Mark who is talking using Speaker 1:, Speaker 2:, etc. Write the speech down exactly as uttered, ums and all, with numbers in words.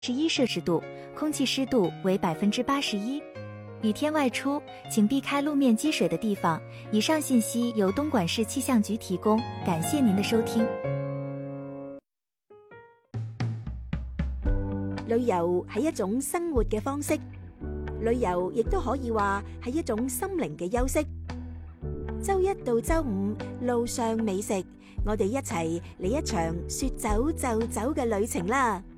Speaker 1: 十一摄氏度，空气湿度为百分之八十一。雨天外出，请避开路面积水的地方。以上信息由东莞市气象局提供，感谢您的收听。
Speaker 2: 旅遊係一種生活嘅方式，旅遊亦都可以話係一種心靈嘅休息。周一到周五，路上美食，我哋一齊嚟一場說走就走嘅旅程啦！